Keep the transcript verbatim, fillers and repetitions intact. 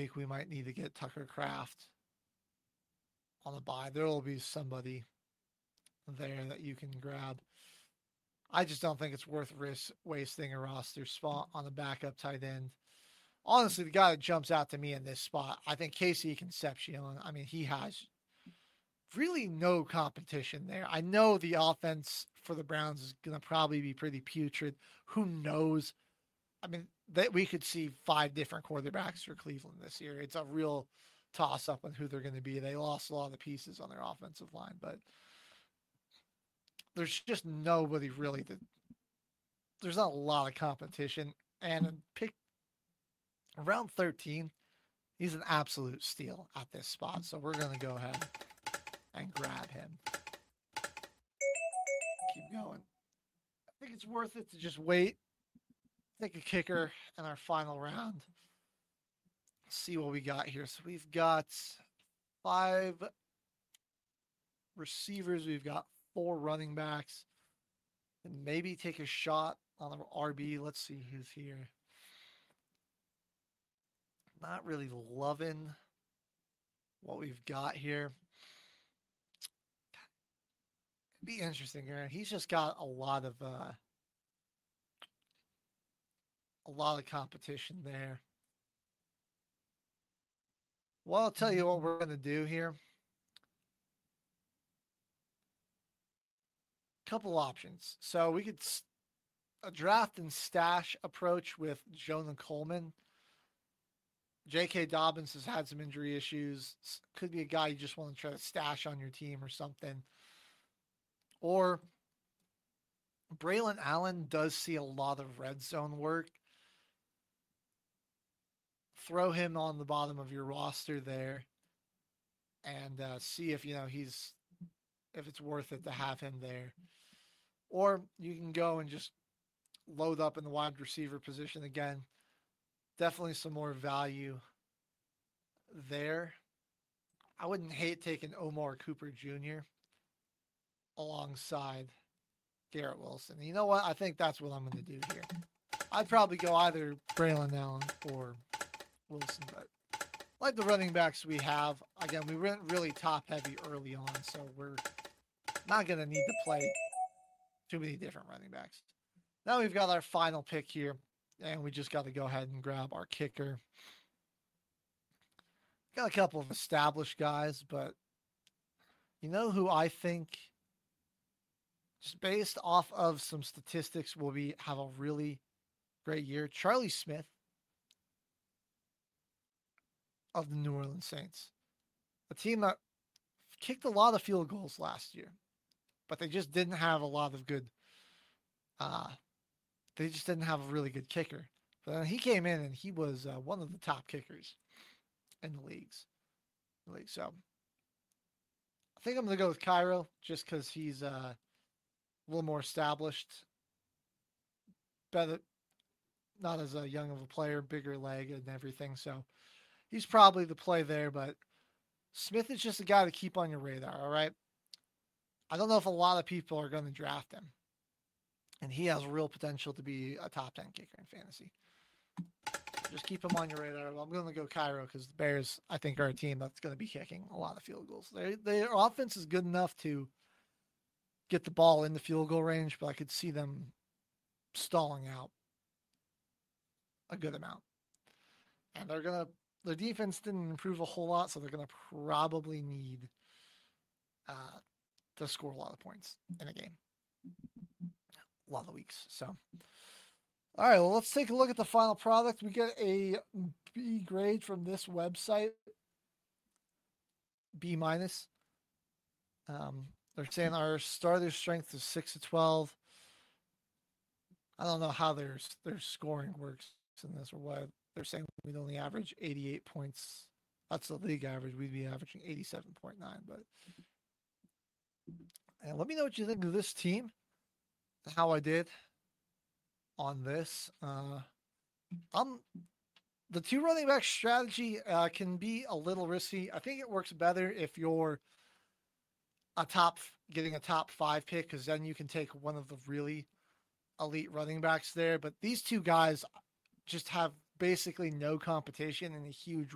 week we might need to get Tucker Craft on the bye. There will be somebody there that you can grab. I just don't think it's worth risk wasting a roster spot on a backup tight end. Honestly, the guy that jumps out to me in this spot, I think Casey Concepcion. I mean, he has really no competition there. I know the offense for the Browns is going to probably be pretty putrid. Who knows? I mean, that we could see five different quarterbacks for Cleveland this year. It's a real toss up on who they're going to be. They lost a lot of the pieces on their offensive line, but there's just nobody really that there's not a lot of competition. And pick around thirteen, he's an absolute steal at this spot. So we're going to go ahead and grab him. Keep going. I think it's worth it to just wait, take a kicker in our final round. See what we got here. So we've got five receivers. We've got four running backs. And maybe take a shot on the R B. Let's see who's here. Not really loving what we've got here. It'd be interesting, Aaron. He's just got a lot of uh, a lot of competition there. Well, I'll tell you what we're going to do here. Couple options. So we could a draft and stash approach with Jonah Coleman. J K. Dobbins has had some injury issues. Could be a guy you just want to try to stash on your team or something. Or Braylon Allen does see a lot of red zone work. Throw him on the bottom of your roster there and uh, see if, you know, he's, if it's worth it to have him there. Or you can go and just load up in the wide receiver position again. Definitely some more value there. I wouldn't hate taking Omar Cooper Junior alongside Garrett Wilson. You know what? I think that's what I'm going to do here. I'd probably go either Braylon Allen or Wilson, but like the running backs we have, again, we went really top heavy early on, so we're not going to need to play too many different running backs. Now we've got our final pick here, and we just got to go ahead and grab our kicker. Got a couple of established guys, but you know who I think, just based off of some statistics, will be have a really great year? Charlie Smith of the New Orleans Saints. A team that kicked a lot of field goals last year, but they just didn't have a lot of good, uh, they just didn't have a really good kicker. But then he came in and he was uh, one of the top kickers in the leagues. The league. So I think I'm going to go with Cairo just because he's uh, a little more established, better, not as a young of a player, bigger leg and everything. So he's probably the play there, but Smith is just a guy to keep on your radar, all right? I don't know if a lot of people are going to draft him, and he has real potential to be a top ten kicker in fantasy. Just keep him on your radar. I'm going to go Cairo because the Bears, I think, are a team that's going to be kicking a lot of field goals. They, their offense is good enough to get the ball in the field goal range, but I could see them stalling out a good amount. And they're going to, their defense didn't improve a whole lot, so they're going to probably need uh, to score a lot of points in a game. A lot of weeks. So, all right, well, let's take a look at the final product. We get a B grade from this website, B minus. Um, they're saying our starter strength is six to twelve. I don't know how their their scoring works in this or what. They're saying we'd only average eighty-eight points. That's the league average. We'd be averaging eighty-seven point nine. But and let me know what you think of this team, how I did on this. Uh, um, the two running back strategy uh, can be a little risky. I think it works better if you're a top, getting a top five pick, because then you can take one of the really elite running backs there. But these two guys just have basically no competition and a huge